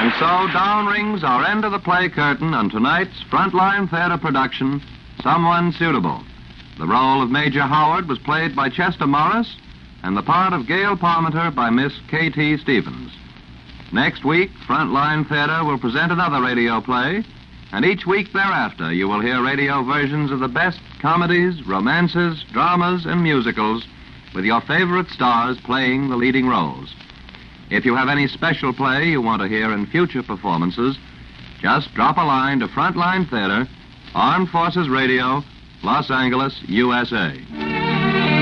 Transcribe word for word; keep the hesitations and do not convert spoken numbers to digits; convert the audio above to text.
And so down rings our end of the play curtain on tonight's Frontline Theater production, Someone Suitable. The role of Major Howard was played by Chester Morris, and the part of Gail Parmenter by Miss K T Stevens. Next week, Frontline Theater will present another radio play, and each week thereafter you will hear radio versions of the best comedies, romances, dramas, and musicals with your favorite stars playing the leading roles. If you have any special play you want to hear in future performances, just drop a line to Frontline Theater, Armed Forces Radio, Los Angeles, U S A.